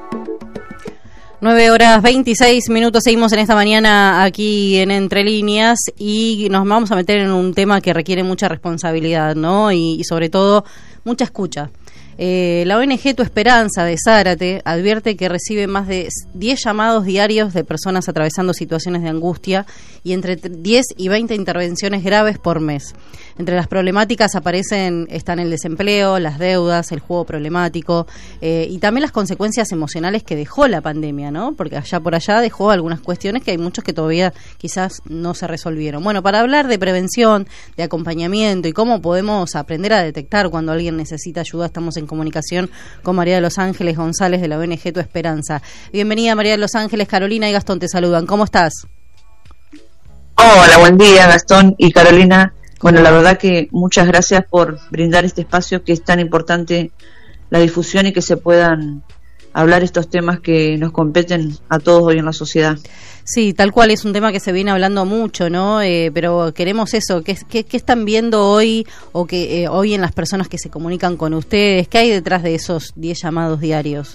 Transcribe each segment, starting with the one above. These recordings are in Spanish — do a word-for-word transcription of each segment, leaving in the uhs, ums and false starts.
nueve horas veintiséis minutos, seguimos en esta mañana aquí en Entre Líneas y nos vamos a meter en un tema que requiere mucha responsabilidad, ¿no? Y, y sobre todo mucha escucha. Eh, la O N G Tu Esperanza de Zárate advierte que recibe más de diez llamados diarios de personas atravesando situaciones de angustia y entre diez y veinte intervenciones graves por mes. Entre las problemáticas aparecen están el desempleo, las deudas, el juego problemático eh, y también las consecuencias emocionales que dejó la pandemia, ¿no? Porque allá por allá dejó algunas cuestiones que hay muchos que todavía quizás no se resolvieron. Bueno, para hablar de prevención, de acompañamiento y cómo podemos aprender a detectar cuando alguien necesita ayuda, estamos en comunicación con María de los Ángeles González de la O N G Tu Esperanza. Bienvenida, María de los Ángeles. Carolina y Gastón te saludan. ¿Cómo estás? Hola, buen día, Gastón y Carolina. Bueno, la verdad que muchas gracias por brindar este espacio que es tan importante, la difusión y que se puedan hablar estos temas que nos competen a todos hoy en la sociedad. Sí, tal cual, es un tema que se viene hablando mucho, ¿no? Eh, pero queremos eso, ¿qué, qué, qué están viendo hoy o que eh, hoy en las personas que se comunican con ustedes? ¿Qué hay detrás de esos diez llamados diarios?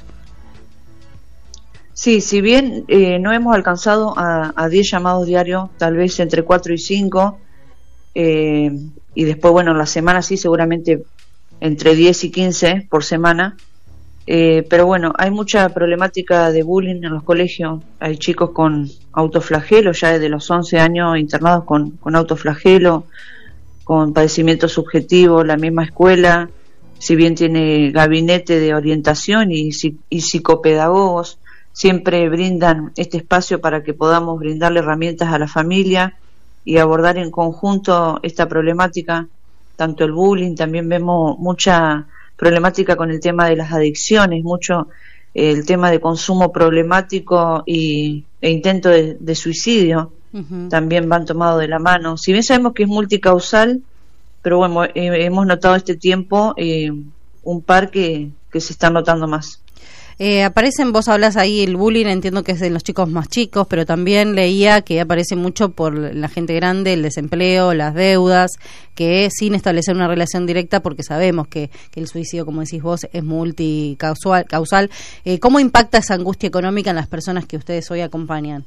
Sí, si bien eh, no hemos alcanzado a diez llamados diarios, tal vez entre cuatro y cinco, eh, y después, bueno, en la semana sí, seguramente entre diez y quince por semana. Eh, pero bueno, hay mucha problemática de bullying en los colegios. Hay chicos con autoflagelo, ya desde los once años internados con, con autoflagelo, con padecimiento subjetivo. La misma escuela, si bien tiene gabinete de orientación y, y psicopedagogos, siempre brindan este espacio para que podamos brindarle herramientas a la familia y abordar en conjunto esta problemática, tanto el bullying. También vemos mucha problemática con el tema de las adicciones, mucho eh, el tema de consumo problemático y, e intento de, de suicidio. Uh-huh. También van tomados de la mano. Si bien sabemos que es multicausal, pero bueno, eh, hemos notado este tiempo eh, un par que, que se están notando más. Eh, aparecen, vos hablas ahí, el bullying, entiendo que es de los chicos más chicos, pero también leía que aparece mucho por la gente grande, el desempleo, las deudas, que sin establecer una relación directa, porque sabemos que, que el suicidio, como decís vos, es multicausal. Causal. Eh, ¿Cómo impacta esa angustia económica en las personas que ustedes hoy acompañan?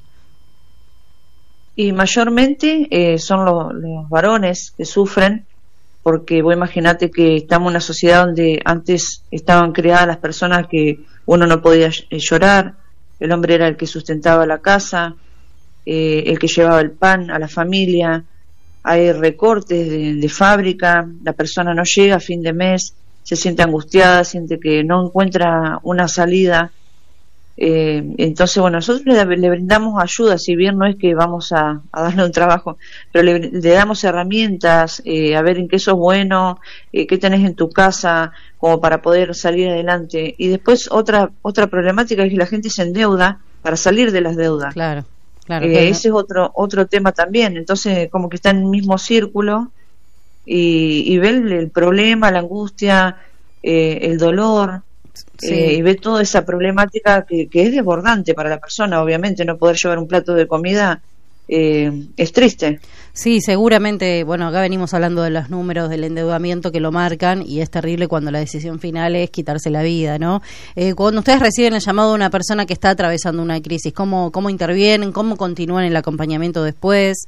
Y mayormente eh, son los, los varones que sufren, porque vos imaginate que estamos en una sociedad donde antes estaban creadas las personas que uno no podía llorar, el hombre era el que sustentaba la casa, eh, el que llevaba el pan a la familia. Hay recortes de, de fábrica, la persona no llega a fin de mes, se siente angustiada, siente que no encuentra una salida. Eh, entonces, bueno, nosotros le, le brindamos ayuda, si bien no es que vamos a, a darle un trabajo, pero le, le damos herramientas, eh, a ver en qué sos bueno, eh, qué tenés en tu casa, como para poder salir adelante. Y después otra otra problemática es que la gente se endeuda para salir de las deudas. Claro, claro. Eh, claro. Ese es otro otro tema también. Entonces, como que está en el mismo círculo y, y ve el, el problema, la angustia, eh, el dolor. Sí. Eh, y ve toda esa problemática que, que es desbordante para la persona. Obviamente no poder llevar un plato de comida eh, es triste. Sí, seguramente, bueno, acá venimos hablando de los números del endeudamiento que lo marcan y es terrible cuando la decisión final es quitarse la vida, ¿no? Eh, cuando ustedes reciben el llamado de una persona que está atravesando una crisis, ¿cómo, cómo intervienen? ¿Cómo continúan el acompañamiento después?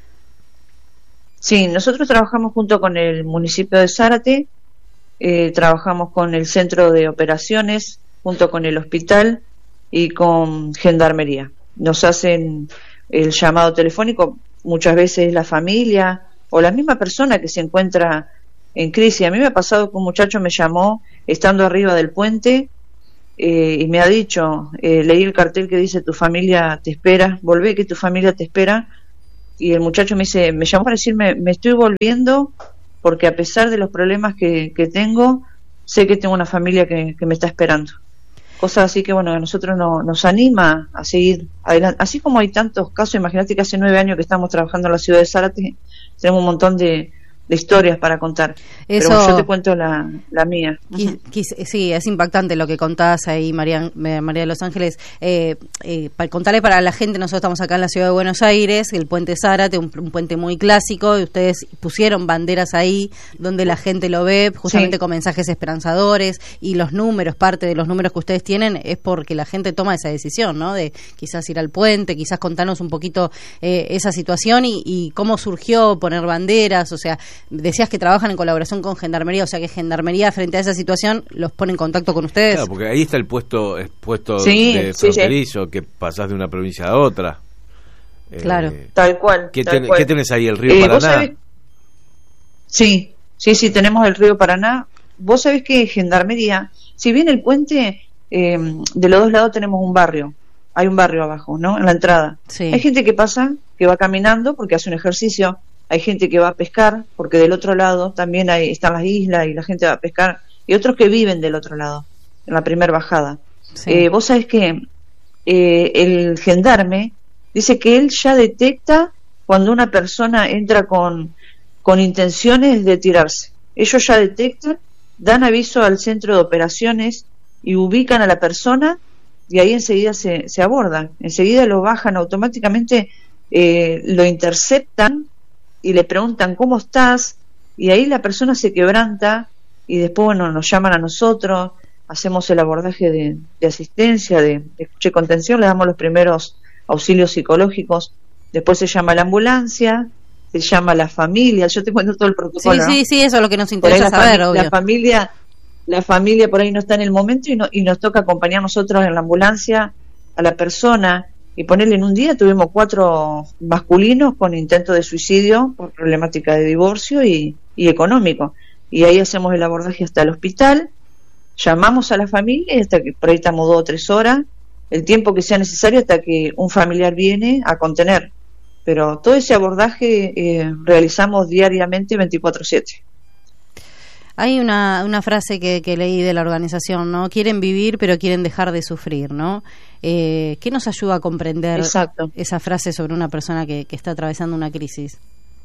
Sí, nosotros trabajamos junto con el municipio de Zárate. Eh, trabajamos con el centro de operaciones, junto con el hospital y con gendarmería. Nos hacen el llamado telefónico, muchas veces la familia o la misma persona que se encuentra en crisis. A mí me ha pasado que un muchacho me llamó estando arriba del puente eh, y me ha dicho, eh, leí el cartel que dice tu familia te espera, volvé que tu familia te espera, y el muchacho me dice, me llamó para decirme, me estoy volviendo porque a pesar de los problemas que, que tengo, sé que tengo una familia que, que me está esperando. Cosas así que, bueno, a nosotros no, nos anima a seguir adelante. Así como hay tantos casos, imagínate que hace nueve años que estamos trabajando en la ciudad de Zárate, tenemos un montón de, de historias para contar. Eso, pero yo te cuento la, la mía. Quis, quis, sí, es impactante lo que contás ahí, María, María de los Ángeles. Eh, eh, para contarle para la gente, nosotros estamos acá en la ciudad de Buenos Aires, el puente Zárate, un, un puente muy clásico, y ustedes pusieron banderas ahí donde la gente lo ve, justamente sí, con mensajes esperanzadores, y los números, parte de los números que ustedes tienen es porque la gente toma esa decisión, ¿no? De quizás ir al puente, quizás contarnos un poquito eh, esa situación y, y cómo surgió poner banderas. O sea, decías que trabajan en colaboración con Gendarmería, o sea que Gendarmería frente a esa situación los pone en contacto con ustedes. Claro, porque ahí está el puesto, el puesto sí, de sí, fronterizo, sí, que pasás de una provincia a otra. Claro. Eh, tal cual. ¿Qué, tal ten, cual. ¿Qué tenés ahí, el río eh, Paraná? Sabés, sí, sí, sí, tenemos el río Paraná. Vos sabés que Gendarmería, si bien el puente, eh, de los dos lados tenemos un barrio, hay un barrio abajo, ¿no? En la entrada. Sí. Hay gente que pasa, que va caminando porque hace un ejercicio. Hay gente que va a pescar, porque del otro lado también hay, están las islas y la gente va a pescar, y otros que viven del otro lado, en la primera bajada. Sí. Eh, vos sabés que eh, el gendarme dice que él ya detecta cuando una persona entra con, con intenciones de tirarse. Ellos ya detectan, dan aviso al centro de operaciones y ubican a la persona, y ahí enseguida se, se abordan, enseguida lo bajan automáticamente, eh, lo interceptan y le preguntan ¿cómo estás? Y ahí la persona se quebranta y después, bueno, nos llaman a nosotros, hacemos el abordaje de, de asistencia, de, de escucha y contención, le damos los primeros auxilios psicológicos, después se llama a la ambulancia, se llama a la familia, yo te cuento todo el protocolo. Sí, sí, ¿no? sí, eso es lo que nos interesa saber, la, obvio. La familia, la familia por ahí no está en el momento y, no, y nos toca acompañar nosotros en la ambulancia a la persona. Y ponerle, en un día tuvimos cuatro masculinos con intento de suicidio por problemática de divorcio y, y económico. Y ahí hacemos el abordaje hasta el hospital, llamamos a la familia y hasta que por ahí estamos dos o tres horas, el tiempo que sea necesario hasta que un familiar viene a contener. Pero todo ese abordaje eh, realizamos diariamente veinticuatro siete. Hay una, una frase que, que leí de la organización, ¿no? Quieren vivir, pero quieren dejar de sufrir, ¿no? Eh, ¿Qué nos ayuda a comprender Exacto. esa frase sobre una persona que, que está atravesando una crisis?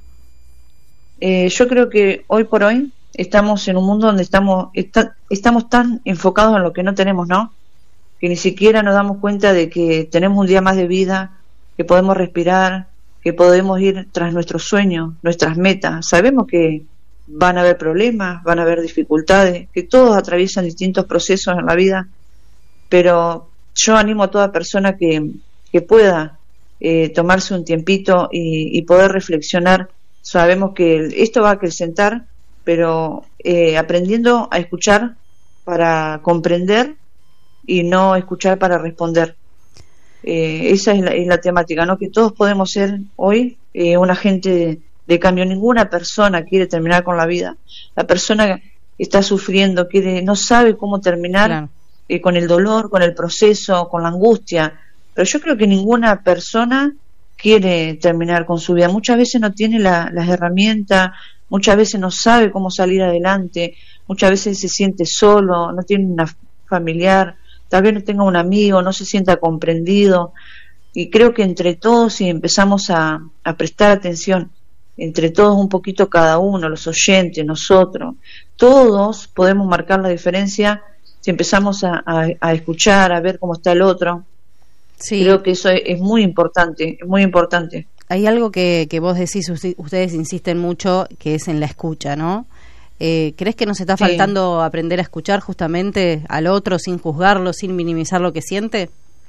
Eh, yo creo que hoy por hoy estamos en un mundo donde estamos está, estamos tan enfocados en lo que no tenemos, ¿no? Que ni siquiera nos damos cuenta de que tenemos un día más de vida, que podemos respirar, que podemos ir tras nuestros sueños, nuestras metas. Sabemos que van a haber problemas, van a haber dificultades, que todos atraviesan distintos procesos en la vida, pero yo animo a toda persona que, que pueda eh, tomarse un tiempito y, y poder reflexionar. Sabemos que esto va a acrecentar, pero eh, aprendiendo a escuchar para comprender y no escuchar para responder. Eh, esa es la, es la temática, ¿no? Que todos podemos ser hoy eh, un agente de, de cambio. Ninguna persona quiere terminar con la vida. La persona está sufriendo, quiere, no sabe cómo terminar, claro, eh, con el dolor, con el proceso, con la angustia. Pero yo creo que ninguna persona quiere terminar con su vida. Muchas veces no tiene la, las herramientas, muchas veces no sabe cómo salir adelante, muchas veces se siente solo, no tiene una familiar, tal vez no tenga un amigo, no se sienta comprendido. Y creo que entre todos, si empezamos a, a prestar atención, entre todos un poquito cada uno, los oyentes, nosotros, todos podemos marcar la diferencia si empezamos a, a, a escuchar, a ver cómo está el otro. Sí. Creo que eso es, es muy importante, es muy importante. Hay algo que, que vos decís, ustedes insisten mucho, que es en la escucha, ¿no? Eh, ¿Crees que nos está sí. faltando aprender a escuchar justamente al otro sin juzgarlo, sin minimizar lo que siente?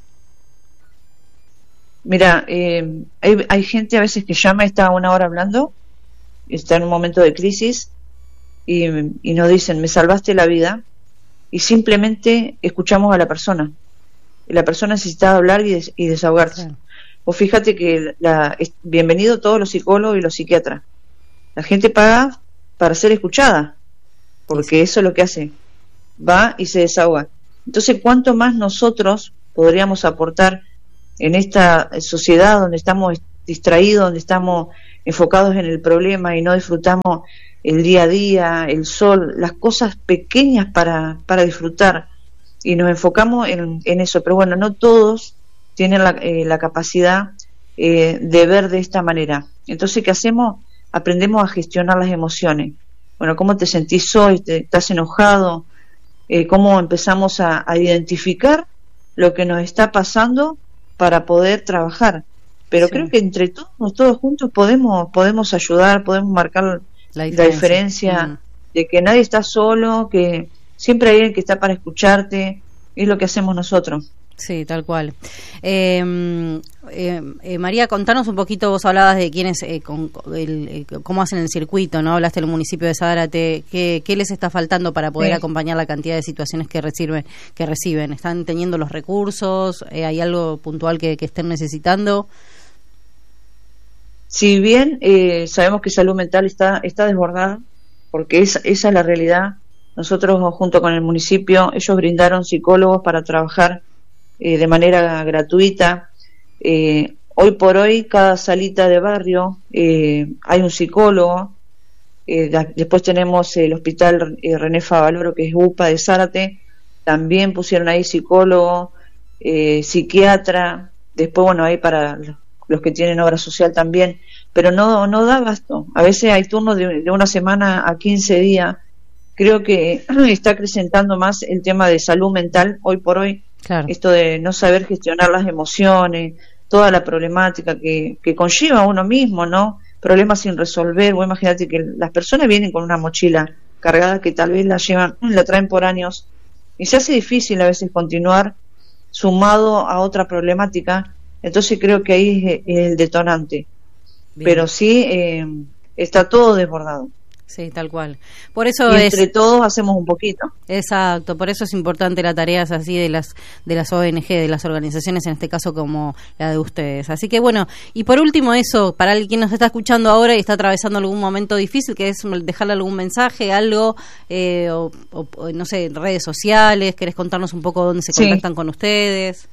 Mira, eh, hay, hay gente a veces que llama, está una hora hablando, está en un momento de crisis y, y nos dicen, me salvaste la vida, y simplemente escuchamos a la persona. La persona necesita hablar y, des, y desahogarse. Claro. Vos fíjate que la, es, bienvenido todos los psicólogos y los psiquiatras. La gente paga para ser escuchada, porque sí. Eso es lo que hace. Va y se desahoga. Entonces, ¿cuánto más nosotros podríamos aportar en esta sociedad donde estamos distraídos, donde estamos enfocados en el problema y no disfrutamos el día a día, el sol, las cosas pequeñas para, para disfrutar, y nos enfocamos en, en eso? Pero bueno, no todos tienen la, eh, la capacidad eh, de ver de esta manera. Entonces, ¿qué hacemos? aprendemos a gestionar las emociones. Bueno, ¿cómo te sentís hoy? ¿Te, ¿Estás enojado? Eh, ¿Cómo empezamos a, a identificar lo que nos está pasando para poder trabajar? Pero sí, creo que entre todos, todos juntos podemos podemos ayudar, podemos marcar la diferencia, la diferencia mm. de que nadie está solo, que siempre hay alguien que está para escucharte, es lo que hacemos nosotros. Sí, tal cual. Eh, eh, eh, María, contanos un poquito, vos hablabas de quiénes, eh, con, el, eh, cómo hacen el circuito, ¿no? Hablaste del municipio de Zárate, ¿qué, qué les está faltando para poder sí. acompañar la cantidad de situaciones que reciben? Que reciben? ¿Están teniendo los recursos? Eh, ¿Hay algo puntual que, que estén necesitando? Si bien eh, sabemos que salud mental está, está desbordada, porque es, esa es la realidad, nosotros junto con el municipio, ellos brindaron psicólogos para trabajar Eh, de manera gratuita. Eh, hoy por hoy, cada salita de barrio eh, hay un psicólogo. Eh, da, después tenemos el hospital eh, René Favaloro, que es U P A de Zárate, también pusieron ahí psicólogo, eh, psiquiatra. Después, bueno, hay para los que tienen obra social también, pero no, no da abasto. A veces hay turnos de, de una semana a quince días. Creo que está acrecentando más el tema de salud mental hoy por hoy. Claro. Esto de no saber gestionar las emociones, toda la problemática que, que conlleva uno mismo, ¿no? Problemas sin resolver. Vos imagínate que las personas vienen con una mochila cargada que tal vez la llevan, la traen por años, y se hace difícil a veces continuar sumado a otra problemática. Entonces creo que ahí es, es el detonante. Bien. Pero sí, eh, está todo desbordado. Sí, tal cual. Por eso y es, entre todos hacemos un poquito. Exacto, por eso es importante la tarea así de las de las O N G, de las organizaciones, en este caso como la de ustedes. Así que bueno, y por último eso, para alguien que nos está escuchando ahora y está atravesando algún momento difícil, que es dejarle algún mensaje, algo, eh, o, o no sé, redes sociales, ¿querés contarnos un poco dónde se contactan sí. con ustedes?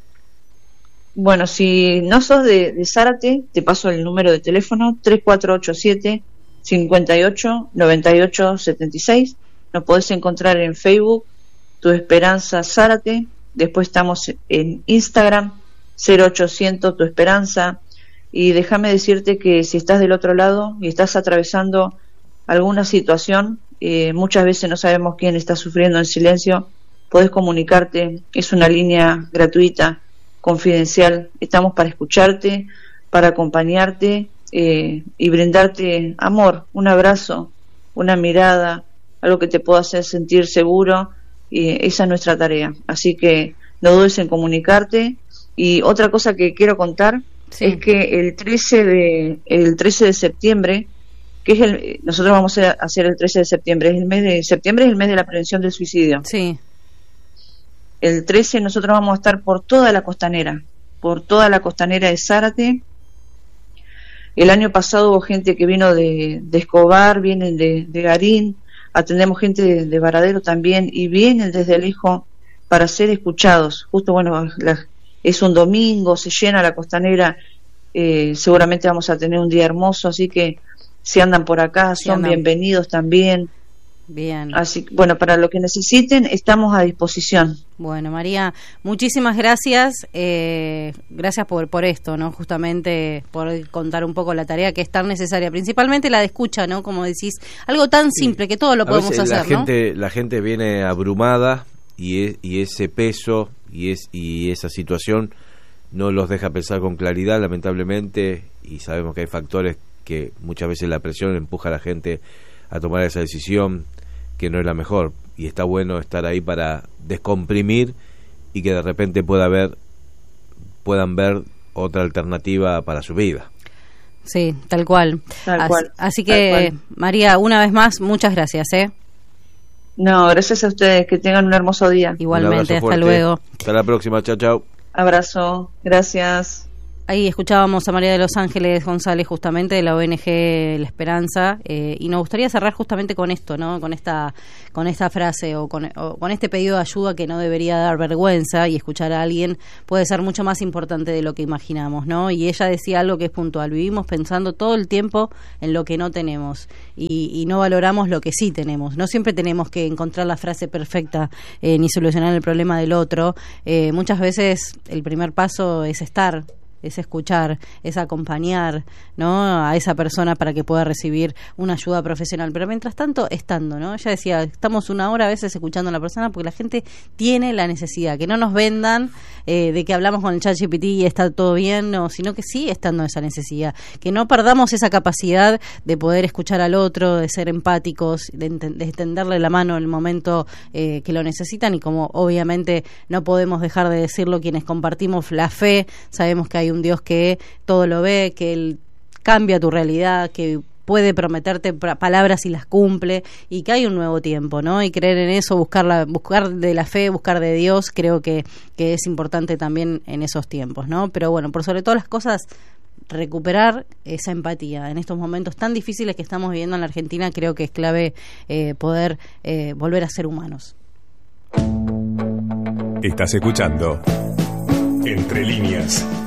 Bueno, si no sos de, de Zárate, te paso el número de teléfono tres cuatro ocho siete, cincuenta y ocho, noventa y ocho, setenta y seis. Nos podés encontrar en Facebook, Tu Esperanza Zárate. Después estamos en Instagram, cero ochocientos Tu Esperanza. Y déjame decirte que si estás del otro lado y estás atravesando alguna situación, eh, muchas veces no sabemos quién está sufriendo en silencio, podés comunicarte. Es una línea gratuita, confidencial. Estamos para escucharte, para acompañarte, Eh, y brindarte amor, un abrazo, una mirada, algo que te pueda hacer sentir seguro, y esa es nuestra tarea. Así que no dudes en comunicarte. Y otra cosa que quiero contar sí. es que el trece de el trece de septiembre, que es el nosotros vamos a hacer el trece de septiembre, es el mes de septiembre es el mes de la prevención del suicidio. Sí. El trece nosotros vamos a estar por toda la costanera, por toda la costanera de Zárate. El año pasado hubo gente que vino de, de Escobar, vienen de, de Garín, atendemos gente de, de Varadero también, y vienen desde lejos para ser escuchados. Justo, bueno, la, es un domingo, se llena la costanera, eh, seguramente vamos a tener un día hermoso, así que si andan por acá, si son andan. bienvenidos también. Bien. Así que, bueno, para lo que necesiten, estamos a disposición. Bueno, María, muchísimas gracias. Eh, gracias por por esto, ¿no? Justamente por contar un poco la tarea que es tan necesaria, principalmente la de escucha, ¿no? Como decís, algo tan simple sí. que todos lo a podemos hacer, la ¿no? gente, la gente viene abrumada y, es, y ese peso y, es, y esa situación no los deja pensar con claridad, lamentablemente, y sabemos que hay factores que muchas veces la presión empuja a la gente a tomar esa decisión que no es la mejor, y está bueno estar ahí para descomprimir y que de repente pueda haber puedan ver otra alternativa para su vida. Sí, tal cual. Tal así, cual. así que, cual. María, una vez más, muchas gracias, ¿eh? No, gracias a ustedes, que tengan un hermoso día. Igualmente, hasta fuerte. luego. Hasta la próxima, chao, chao. Abrazo, gracias. Ahí escuchábamos a María de los Ángeles González, justamente de la O N G La Esperanza, eh, y nos gustaría cerrar justamente con esto, ¿no? Con esta, con esta frase o con, o con este pedido de ayuda que no debería dar vergüenza, y escuchar a alguien puede ser mucho más importante de lo que imaginamos, ¿no? Y ella decía algo que es puntual: vivimos pensando todo el tiempo en lo que no tenemos y, y no valoramos lo que sí tenemos. No siempre tenemos que encontrar la frase perfecta eh, ni solucionar el problema del otro. Eh, muchas veces el primer paso es estar es escuchar, es acompañar, ¿no?, a esa persona para que pueda recibir una ayuda profesional. Pero mientras tanto, estando, ¿no? Ella decía, estamos una hora a veces escuchando a la persona porque la gente tiene la necesidad, que no nos vendan eh, de que hablamos con el chat G P T y está todo bien, no, sino que sí estando esa necesidad, que no perdamos esa capacidad de poder escuchar al otro, de ser empáticos, de, de extenderle la mano en el momento eh, que lo necesitan, y como obviamente no podemos dejar de decirlo quienes compartimos la fe, sabemos que hay un Dios que todo lo ve, que Él cambia tu realidad, que puede prometerte palabras y las cumple, y que hay un nuevo tiempo, ¿no? Y creer en eso, buscar, la, buscar de la fe, buscar de Dios, creo que, que es importante también en esos tiempos, ¿no? Pero bueno, por sobre todas las cosas, recuperar esa empatía en estos momentos tan difíciles que estamos viviendo en la Argentina. Creo que es clave eh, poder eh, volver a ser humanos. Estás escuchando Entre Líneas.